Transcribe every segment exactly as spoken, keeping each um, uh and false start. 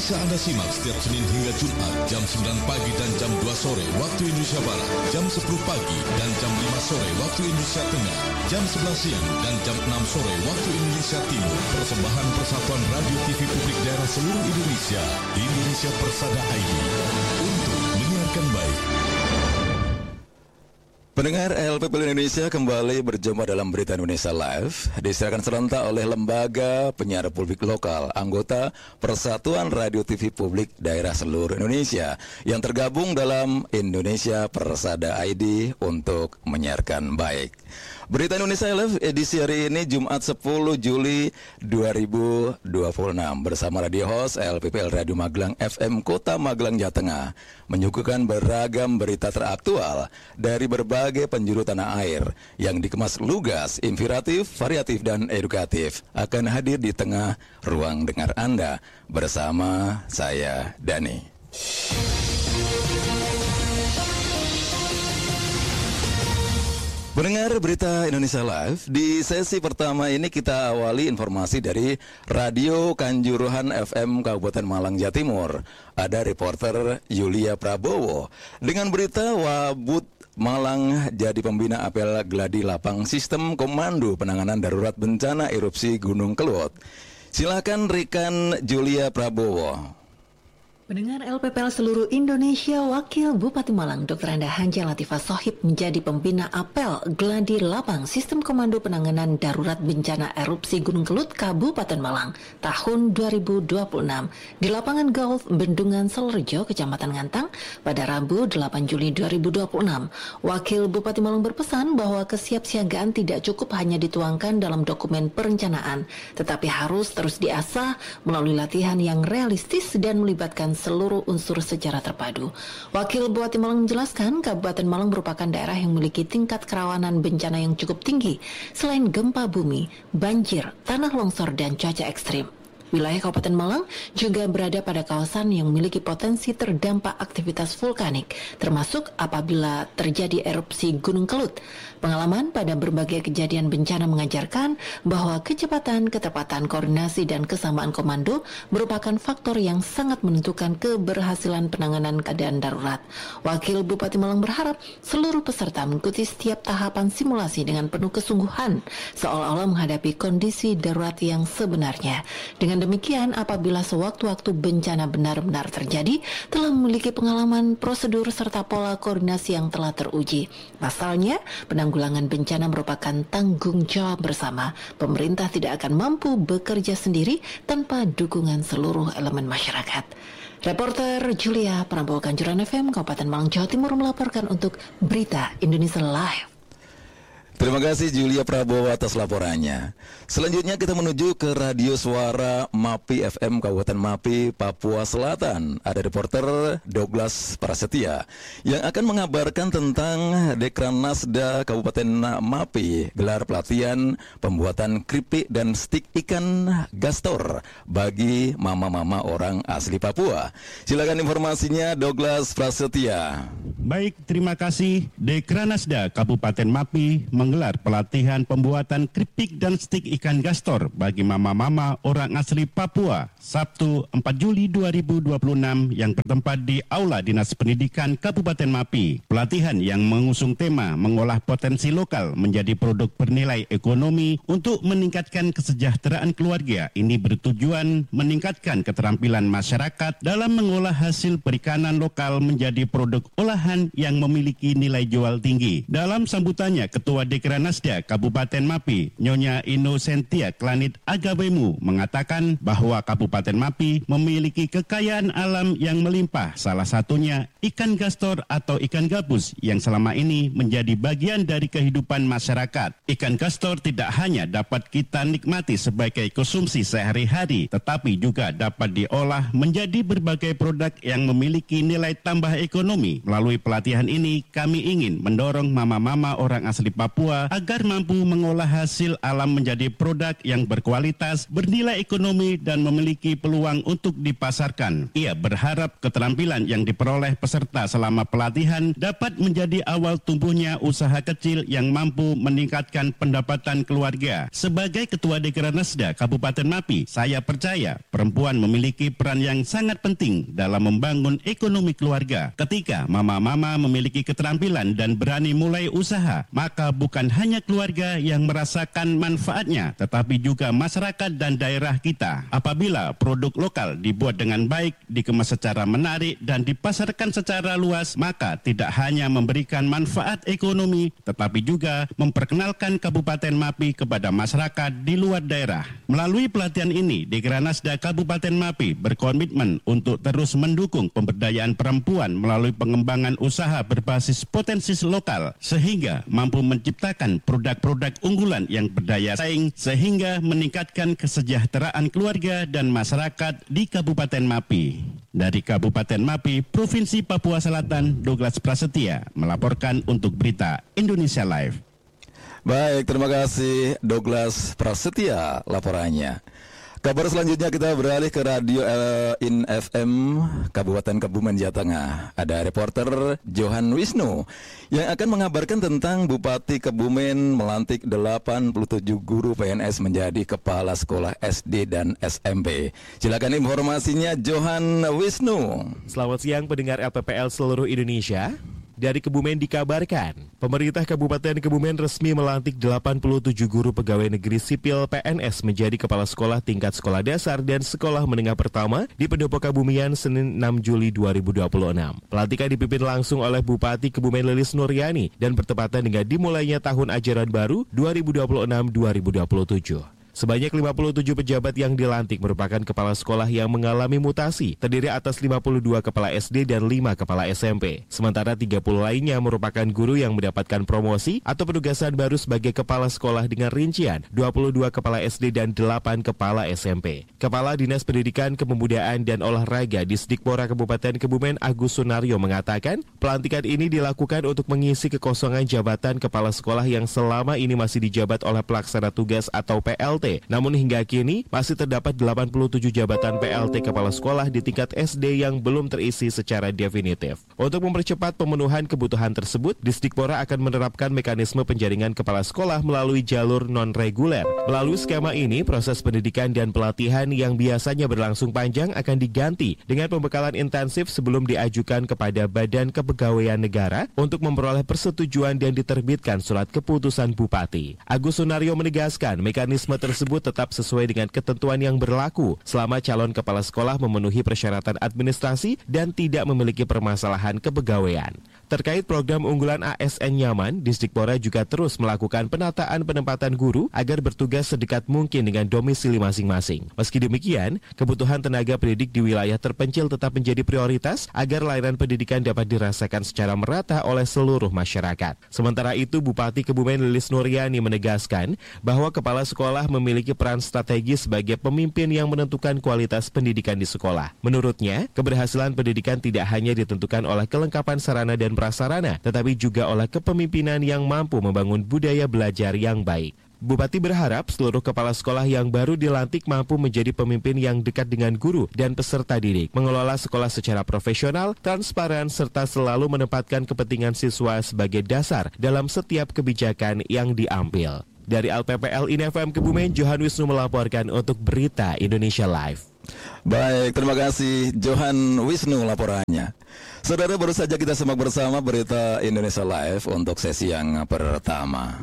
Bisa Anda simak setiap Senin hingga Jumat jam sembilan pagi dan jam dua sore waktu Indonesia Barat, jam sepuluh pagi dan jam lima sore waktu Indonesia Tengah, jam sebelas siang dan jam enam sore waktu Indonesia Timur. Persembahan Persatuan Radio T V Publik Daerah seluruh Indonesia, Indonesia Persada I D, untuk menyiarkan baik. Pendengar L P P L Indonesia kembali berjumpa dalam Berita Indonesia Live, disiarkan serentak oleh Lembaga Penyiaran Publik Lokal, anggota Persatuan Radio T V Publik Daerah seluruh Indonesia, yang tergabung dalam Indonesia Persada I D untuk menyiarkan baik. Berita Indonesia Live edisi hari ini Jumat sepuluh Juli dua ribu dua puluh enam bersama radio host L P P L Radio Magelang F M Kota Magelang, Jawa Tengah, menyuguhkan beragam berita teraktual dari berbagai penjuru tanah air yang dikemas lugas, inspiratif, variatif, dan edukatif, akan hadir di tengah ruang dengar Anda bersama saya, Dani. Mendengar Berita Indonesia Live, di sesi pertama ini kita awali informasi dari Radio Kanjuruhan F M Kabupaten Malang, Jawa Timur. Ada reporter Yulia Prabowo dengan berita Wabut Malang jadi pembina apel gladi lapang sistem komando penanganan darurat bencana erupsi Gunung Kelut. Silakan rekan Yulia Prabowo. Pendengar L P P L seluruh Indonesia, Wakil Bupati Malang Doktor Anda Hanja Latifah Sohib menjadi pembina apel gladi lapang sistem komando penanganan darurat bencana erupsi Gunung Kelut Kabupaten Malang tahun dua ribu dua puluh enam di lapangan golf Bendungan Selrejo, Kecamatan Ngantang pada Rabu delapan Juli dua ribu dua puluh enam. Wakil Bupati Malang berpesan bahwa kesiapsiagaan tidak cukup hanya dituangkan dalam dokumen perencanaan, tetapi harus terus diasah melalui latihan yang realistis dan melibatkan seluruh unsur secara terpadu. Wakil Bupati Malang menjelaskan, Kabupaten Malang merupakan daerah yang memiliki tingkat kerawanan bencana yang cukup tinggi, selain gempa bumi, banjir, tanah longsor, dan cuaca ekstrim. Wilayah Kabupaten Malang juga berada pada kawasan yang memiliki potensi terdampak aktivitas vulkanik, termasuk apabila terjadi erupsi Gunung Kelut. Pengalaman pada berbagai kejadian bencana mengajarkan bahwa kecepatan, ketepatan, koordinasi, dan kesamaan komando merupakan faktor yang sangat menentukan keberhasilan penanganan keadaan darurat. Wakil Bupati Malang berharap seluruh peserta mengikuti setiap tahapan simulasi dengan penuh kesungguhan, seolah-olah menghadapi kondisi darurat yang sebenarnya. Dengan demikian, apabila sewaktu-waktu bencana benar-benar terjadi, telah memiliki pengalaman, prosedur, serta pola koordinasi yang telah teruji. Pasalnya, penanggulangan bencana merupakan tanggung jawab bersama. Pemerintah tidak akan mampu bekerja sendiri tanpa dukungan seluruh elemen masyarakat. Reporter Julia Prabowo, Kanjuruhan F M, Kabupaten Malang, Jawa Timur melaporkan untuk Berita Indonesia Live. Terima kasih Julia Prabowo atas laporannya. Selanjutnya kita menuju ke Radio Suara Mapi F M Kabupaten Mapi, Papua Selatan. Ada reporter Douglas Prasetya yang akan mengabarkan tentang Dekranasda Kabupaten Mapi gelar pelatihan pembuatan keripik dan stik ikan gastor bagi mama-mama orang asli Papua. Silakan informasinya Douglas Prasetya. Baik, terima kasih. Dekranasda Kabupaten Mapi menggelar pelatihan pembuatan keripik dan stik ikan gastor bagi mama-mama orang asli Papua Sabtu empat Juli dua ribu dua puluh enam yang bertempat di Aula Dinas Pendidikan Kabupaten Mapi. Pelatihan yang mengusung tema mengolah potensi lokal menjadi produk bernilai ekonomi untuk meningkatkan kesejahteraan keluarga ini bertujuan meningkatkan keterampilan masyarakat dalam mengolah hasil perikanan lokal menjadi produk olahan yang memiliki nilai jual tinggi. Dalam sambutannya, Ketua Dekranasda Kabupaten Mapi, Nyonya Inosentia Klanit Agawemu, mengatakan bahwa Kabupaten Mapi memiliki kekayaan alam yang melimpah, salah satunya ikan gastor atau ikan gabus yang selama ini menjadi bagian dari kehidupan masyarakat. Ikan gastor tidak hanya dapat kita nikmati sebagai konsumsi sehari-hari, tetapi juga dapat diolah menjadi berbagai produk yang memiliki nilai tambah ekonomi. Melalui pelatihan ini, kami ingin mendorong mama-mama orang asli Papua agar mampu mengolah hasil alam menjadi produk yang berkualitas, bernilai ekonomi, dan memiliki memiliki peluang untuk dipasarkan. Ia berharap keterampilan yang diperoleh peserta selama pelatihan dapat menjadi awal tumbuhnya usaha kecil yang mampu meningkatkan pendapatan keluarga. Sebagai Ketua Dekranasda Kabupaten Mapi, saya percaya perempuan memiliki peran yang sangat penting dalam membangun ekonomi keluarga. Ketika mama-mama memiliki keterampilan dan berani mulai usaha, maka bukan hanya keluarga yang merasakan manfaatnya, tetapi juga masyarakat dan daerah kita. Apabila produk lokal dibuat dengan baik, dikemas secara menarik dan dipasarkan secara luas, maka tidak hanya memberikan manfaat ekonomi, tetapi juga memperkenalkan Kabupaten Mapi kepada masyarakat di luar daerah. Melalui pelatihan ini, Dekranasda Kabupaten Mapi berkomitmen untuk terus mendukung pemberdayaan perempuan melalui pengembangan usaha berbasis potensi lokal, sehingga mampu menciptakan produk-produk unggulan yang berdaya saing, sehingga meningkatkan kesejahteraan keluarga dan masyarakat di Kabupaten Mapi. Dari Kabupaten Mapi, Provinsi Papua Selatan, Douglas Prasetya melaporkan untuk Berita Indonesia Live. Baik, terima kasih Douglas Prasetya laporannya. Kabar selanjutnya kita beralih ke Radio In F M Kabupaten Kebumen, Jawa Tengah. Ada reporter Johan Wisnu yang akan mengabarkan tentang Bupati Kebumen melantik delapan puluh tujuh guru P N S menjadi kepala sekolah S D dan S M P. Silakan informasinya Johan Wisnu. Selamat siang pendengar L P P L seluruh Indonesia. Dari Kebumen dikabarkan, pemerintah Kabupaten Kebumen resmi melantik delapan puluh tujuh guru pegawai negeri sipil P N S menjadi kepala sekolah tingkat sekolah dasar dan sekolah menengah pertama di Pendopo Kabumian Senin enam Juli dua ribu dua puluh enam. Pelantikan dipimpin langsung oleh Bupati Kebumen Lilis Nuryani dan bertepatan dengan dimulainya tahun ajaran baru dua ribu dua puluh enam dua ribu dua puluh tujuh. Sebanyak lima puluh tujuh pejabat yang dilantik merupakan kepala sekolah yang mengalami mutasi, terdiri atas lima puluh dua kepala S D dan lima kepala S M P. Sementara tiga puluh lainnya merupakan guru yang mendapatkan promosi atau penugasan baru sebagai kepala sekolah dengan rincian dua puluh dua kepala S D dan delapan kepala S M P. Kepala Dinas Pendidikan, Kepemudaan, dan Olahraga Disdikpora Kabupaten Kebumen Agus Sunaryo mengatakan, pelantikan ini dilakukan untuk mengisi kekosongan jabatan kepala sekolah yang selama ini masih dijabat oleh pelaksana tugas atau P L T. Namun hingga kini masih terdapat delapan puluh tujuh jabatan P L T kepala sekolah di tingkat S D yang belum terisi secara definitif. Untuk mempercepat pemenuhan kebutuhan tersebut, Disdikpora akan menerapkan mekanisme penjaringan kepala sekolah melalui jalur non-reguler. Melalui skema ini, proses pendidikan dan pelatihan yang biasanya berlangsung panjang akan diganti dengan pembekalan intensif sebelum diajukan kepada Badan Kepegawaian Negara untuk memperoleh persetujuan dan diterbitkan surat keputusan Bupati. Agus Sunaryo menegaskan mekanisme tersebut tersebut tetap sesuai dengan ketentuan yang berlaku selama calon kepala sekolah memenuhi persyaratan administrasi dan tidak memiliki permasalahan kepegawaian. Terkait program unggulan A S N Nyaman, Disdikpora juga terus melakukan penataan penempatan guru agar bertugas sedekat mungkin dengan domisili masing-masing. Meski demikian, kebutuhan tenaga pendidik di wilayah terpencil tetap menjadi prioritas agar layanan pendidikan dapat dirasakan secara merata oleh seluruh masyarakat. Sementara itu, Bupati Kebumen Lilis Nuryani menegaskan bahwa kepala sekolah memiliki peran strategis sebagai pemimpin yang menentukan kualitas pendidikan di sekolah. Menurutnya, keberhasilan pendidikan tidak hanya ditentukan oleh kelengkapan sarana dan prasarana, tetapi juga oleh kepemimpinan yang mampu membangun budaya belajar yang baik. Bupati berharap seluruh kepala sekolah yang baru dilantik mampu menjadi pemimpin yang dekat dengan guru dan peserta didik, mengelola sekolah secara profesional, transparan, serta selalu menempatkan kepentingan siswa sebagai dasar dalam setiap kebijakan yang diambil. Dari L P P L I N F M Kebumen, Johan Wisnu melaporkan untuk Berita Indonesia Live. Baik, terima kasih Johan Wisnu laporannya. Saudara, baru saja kita simak bersama Berita Indonesia Live untuk sesi yang pertama.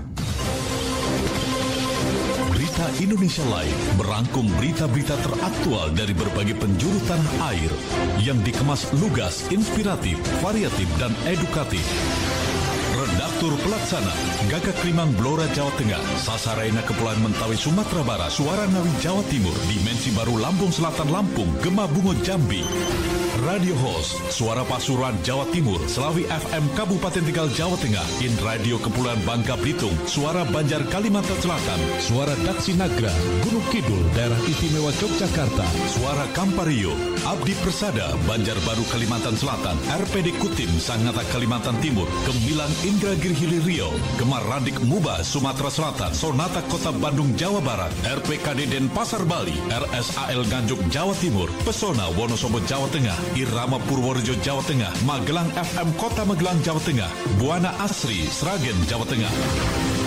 Berita Indonesia Live merangkum berita-berita teraktual dari berbagai penjuru tanah air yang dikemas lugas, inspiratif, variatif, dan edukatif. Redaktur Pelaksana Gagak Limang Blora Jawa Tengah, Sasaraina Kepulauan Mentawai Sumatera Barat, Suara Ngawi Jawa Timur, Dimensi Baru Lampung Selatan Lampung, Gema Bungo Jambi. Radio Host, Suara Pasuruan Jawa Timur, Selawi F M Kabupaten Tegal Jawa Tengah, In Radio Kepulauan Bangka Belitung, Suara Banjar Kalimantan Selatan, Suara Daksi Nagra, Gunung Kidul, Daerah Istimewa Yogyakarta, Suara Kampario, Abdi Persada, Banjarbaru Kalimantan Selatan, R P D Kutim, Sangatta Kalimantan Timur, Gemilang Indragiri Hilir Riau, Gemar Radik Muba, Sumatera Selatan, Sonata Kota Bandung Jawa Barat, R P K D Denpasar Bali, R S A L Nganjuk Jawa Timur, Pesona Wonosobo Jawa Tengah, Irama Purworejo Jawa Tengah, Magelang F M Kota Magelang Jawa Tengah, Buana Asri Sragen Jawa Tengah.